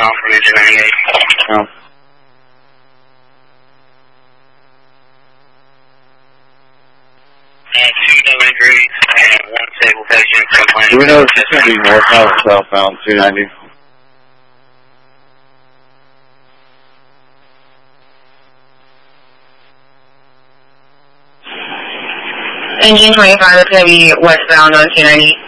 off from engine 98. No. Two no injuries and one stable patient. Do we know if it's going to be northbound or southbound 290? Engine 25 is going to be westbound on 290.